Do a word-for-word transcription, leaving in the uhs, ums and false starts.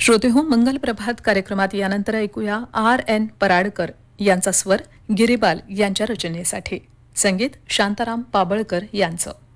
श्रोते हो, मंगल प्रभात कार्यक्रमात यानंतर ऐकूया आर एन पराडकर यांचा स्वर गिरिबाल यांच्या रचनेसाठी, संगीत शांताराम पाबळकर यांचं.